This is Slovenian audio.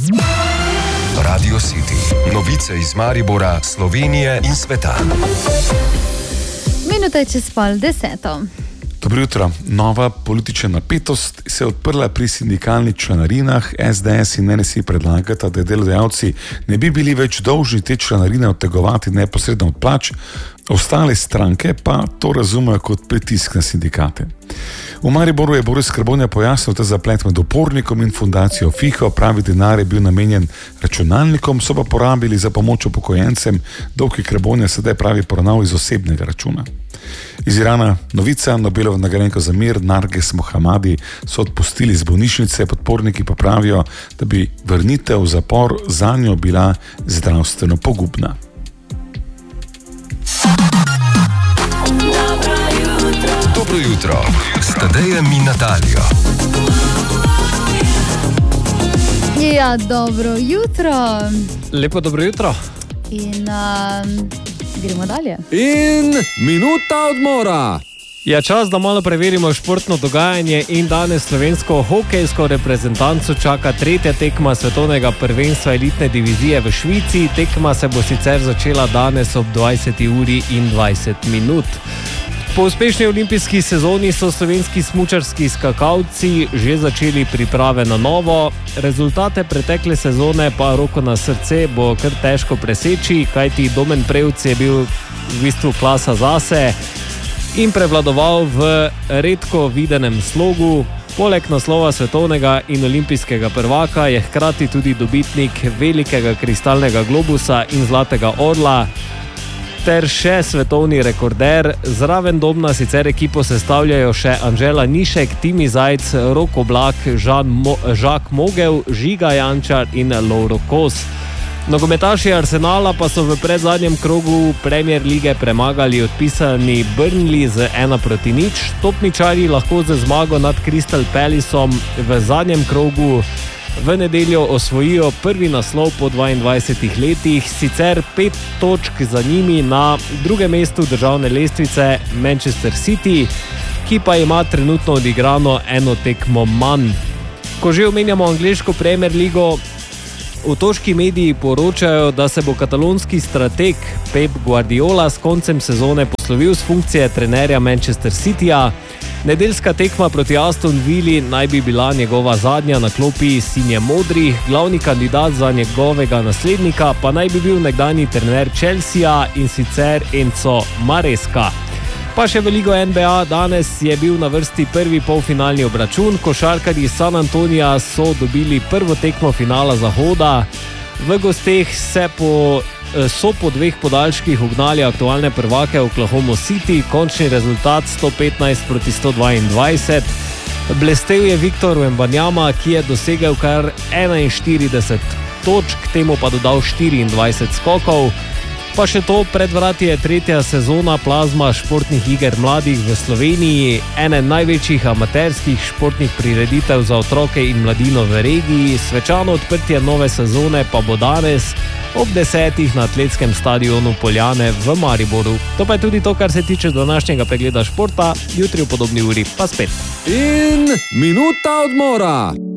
Radio City. Novice iz Maribora, Slovenije in sveta. Minuta je čez 9:30. Dobro jutro. Nova politična napetost se je odprla pri sindikalnih članarinah. SDS in NSI predlagata, da delodajalci ne bi bili več dolžni te članarine odtegovati neposredno od plač, ostale stranke pa to razumejo kot pritisk na sindikate. V Mariboru je Boris Skrbonja pojasnil ta zaplet med upornikom in fundacijo FIHO. Pravi denar je bil namenjen računalnikom, so pa porabili za pomoč upokojencem, dolg Skrbonja sedaj pravi poravnal iz osebnega računa. Iz Irana novica: Nobelova nagrajenka za mir Narges Mohammadi so odpustili z bolnišnice, podporniki pa pravijo, da bi vrnitev v zapor zanjo bila zdravstveno pogubna. Dobro jutro, s Tadejem in Natalijo. Ja, dobro jutro. Lepo dobro jutro. In gremo dalje. In minuta odmora. Je čas, da malo preverimo športno dogajanje in danes slovensko hokejsko reprezentanco čaka tretja tekma svetovnega prvenstva elitne divizije v Švici. Tekma se bo sicer začela danes ob 20:20. Po uspešni olimpijski sezoni so slovenski smučarski skakalci že začeli priprave na novo. Rezultate pretekle sezone pa, roko na srce, bo kar težko preseči, kajti Domen Prevc je bil v bistvu klasa zase in prevladoval v redko videnem slogu. Poleg naslova svetovnega in olimpijskega prvaka je hkrati tudi dobitnik velikega kristalnega globusa in zlatega orla ter še svetovni rekorder. Zraven Domna sicer ekipo sestavljajo še Anžela Nišek, Timi Zajc, Rok Oblak, Žak Mogel, Žiga Jančar in Lovro Kos. Nogometaši Arsenala pa so v predzadnjem krogu Premier lige premagali odpisani Burnley z 1:0. Topničarji lahko z zmago nad Crystal Palaceom v zadnjem krogu v nedeljo osvojijo prvi naslov po 22 letih, sicer 5 točk za njimi na drugem mestu državne lestvice Manchester City, ki pa ima trenutno odigrano eno tekmo manj. Ko že omenjamo angleško Premier ligo, otoški mediji poročajo, da se bo katalonski strateg Pep Guardiola s koncem sezone poslovil z funkcije trenerja Manchester Cityja. Nedeljska tekma proti Aston Villi naj bi bila njegova zadnja na klopi sinje-modrih, glavni kandidat za njegovega naslednika pa naj bi bil nekdanji trener Chelsea in sicer Enzo Maresca. Pa še v ligo NBA. Danes je bil na vrsti prvi polfinalni obračun. Košarkarji San Antonija so dobili prvo tekmo finala Zahoda. V gosteh so po dveh podaljških ugnali aktualne prvake Oklahoma City, končni rezultat 115-122. Blestel je Victor Wembanyama, ki je dosegel kar 41 točk, temu pa dodal 24 skokov. Pa še to, pred vrati je tretja sezona plazma športnih iger mladih v Sloveniji, ene največjih amaterskih športnih prireditev za otroke in mladino v regiji. Svečano odprtje nove sezone pa bo danes ob 10:00 na atletskem stadionu Poljane v Mariboru. To pa je tudi to, kar se tiče današnjega pregleda športa. Jutri v podobni uri pa spet. In minuta odmora.